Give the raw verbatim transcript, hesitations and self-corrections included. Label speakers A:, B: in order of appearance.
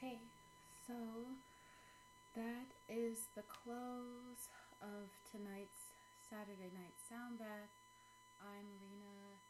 A: Okay, so that is the close of tonight's Saturday night sound bath. I'm Rena,